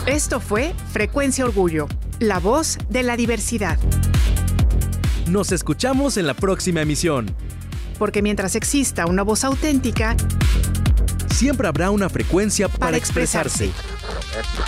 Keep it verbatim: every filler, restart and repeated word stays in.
Esto fue Frecuencia Orgullo, la voz de la diversidad. Nos escuchamos en la próxima emisión. Porque mientras exista una voz auténtica, siempre habrá una frecuencia para, para expresarse. expresarse.